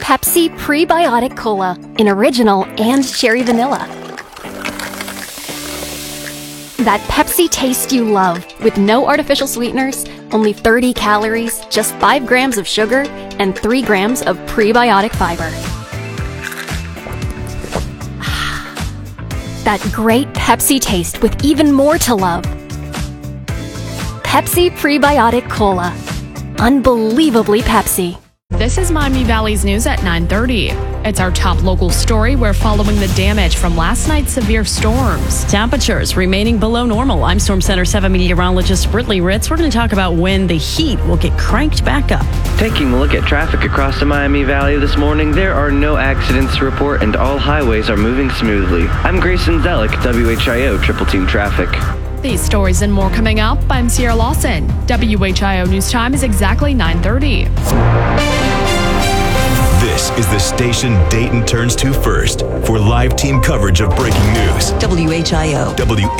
Pepsi Prebiotic Cola in original and cherry vanilla. That Pepsi taste you love, with no artificial sweeteners, only 30 calories, just 5 grams of sugar, and 3 grams of prebiotic fiber. That great Pepsi taste with even more to love. Pepsi Prebiotic Cola. Unbelievably Pepsi. This is Miami Valley's news at 9:30. It's our top local story. We're following the damage from last night's severe storms. Temperatures remaining below normal. I'm Storm Center 7 meteorologist Brittany Ritz. We're going to talk about when the heat will get cranked back up. Taking a look at traffic across the Miami Valley this morning, there are no accidents to report and all highways are moving smoothly. I'm Grayson Zellick, WHIO Triple Team Traffic. These stories and more coming up. I'm Sierra Lawson. WHIO News Time is exactly 9:30. This is the station Dayton turns to first for live team coverage of breaking news. WHIO.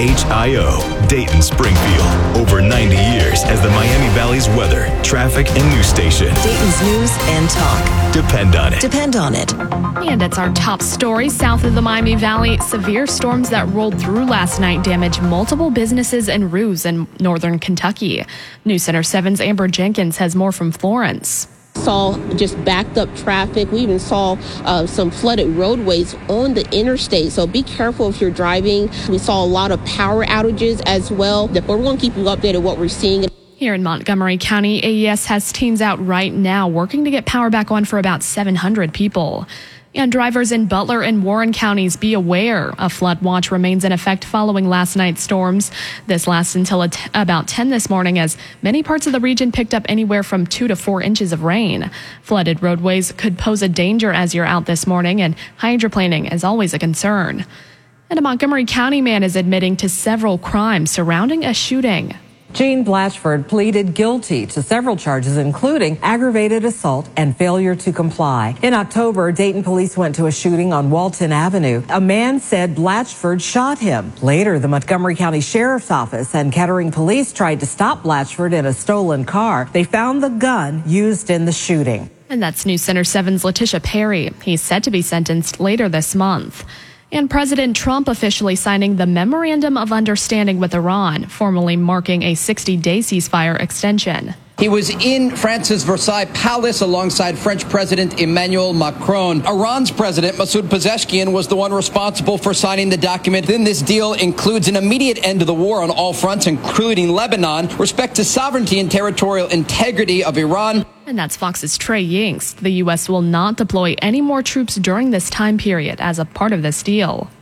WHIO, Dayton Springfield. Over 90 years as the Miami Valley's weather, traffic, and news station. Dayton's news and talk. Depend on it. Depend on it. And it's our top story. South of the Miami Valley, severe storms that rolled through last night damaged multiple businesses and roofs in northern Kentucky. News Center 7's Amber Jenkins has more from Florence. Saw just backed up traffic. We even saw some flooded roadways on the interstate. So be careful if you're driving. We saw a lot of power outages as well. But we're going to keep you updated what we're seeing. Here in Montgomery County, AES has teams out right now working to get power back on for about 700 people. And drivers in Butler and Warren counties, be aware. A flood watch remains in effect following last night's storms. This lasts until about 10 this morning as many parts of the region picked up anywhere from 2 to 4 inches of rain. Flooded roadways could pose a danger as you're out this morning, and hydroplaning is always a concern. And a Montgomery County man is admitting to several crimes surrounding a shooting. Gene Blatchford pleaded guilty to several charges, including aggravated assault and failure to comply. In October, Dayton police went to a shooting on Walton Avenue. A man said Blatchford shot him. Later, the Montgomery County Sheriff's Office and Kettering police tried to stop Blatchford in a stolen car. They found the gun used in the shooting. And that's News Center 7's Letitia Perry. He's set to be sentenced later this month. And President Trump officially signing the Memorandum of Understanding with Iran, formally marking a 60-day ceasefire extension. He was in France's Versailles Palace alongside French President Emmanuel Macron. Iran's President Masoud Pezeshkian was the one responsible for signing the document. Then this deal includes an immediate end to the war on all fronts, including Lebanon, respect to sovereignty and territorial integrity of Iran. And that's Fox's Trey Yingst. The U.S. will not deploy any more troops during this time period as a part of this deal.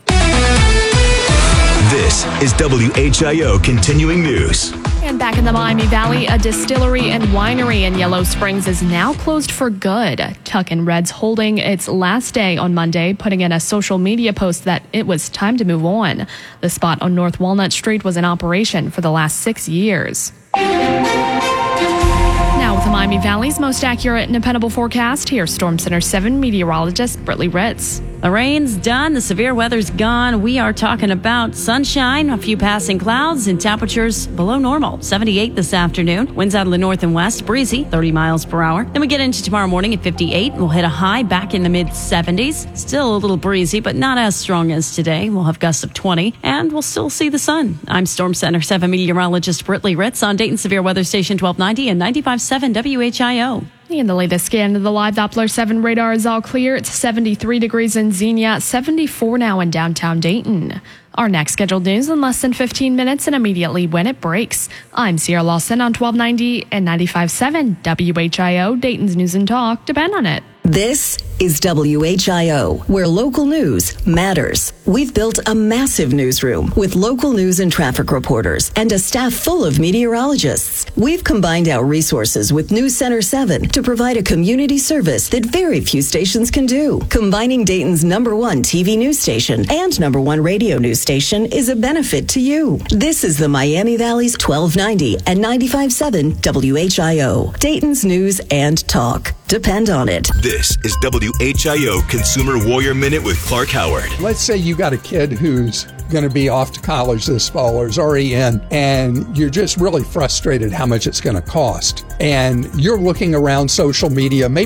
This is WHIO Continuing News. And back in the Miami Valley, a distillery and winery in Yellow Springs is now closed for good. Tuckin' Red's holding its last day on Monday, putting in a social media post that it was time to move on. The spot on North Walnut Street was in operation for the last 6 years. Now with the Miami Valley's most accurate and dependable forecast, here's Storm Center 7 meteorologist Brittany Ritz. The rain's done. The severe weather's gone. We are talking about sunshine, a few passing clouds, and temperatures below normal. 78 this afternoon. Winds out of the north and west, breezy, 30 miles per hour. Then we get into tomorrow morning at 58. We'll hit a high back in the mid-70s. Still a little breezy, but not as strong as today. We'll have gusts of 20, and we'll still see the sun. I'm Storm Center 7 meteorologist Brittany Ritz on Dayton Severe Weather Station 1290 and 95.7 WHIO. In the latest scan of the live Doppler 7 radar is all clear. It's 73 degrees in Xenia, 74 now in downtown Dayton. Our next scheduled news in less than 15 minutes and immediately when it breaks. I'm Sierra Lawson on 1290 and 95.7 WHIO, Dayton's News and Talk. Depend on it. This is WHIO, where local news matters. We've built a massive newsroom with local news and traffic reporters and a staff full of meteorologists. We've combined our resources with News Center 7 to provide a community service that very few stations can do. Combining Dayton's #1 TV news station and #1 radio news station is a benefit to you. This is the Miami Valley's 1290 and 95.7 WHIO, Dayton's News and Talk. Depend on it. This is WHIO Consumer Warrior Minute with Clark Howard. Let's say you got a kid who's going to be off to college this fall or is already in, and you're just really frustrated how much it's going to cost. And you're looking around social media, maybe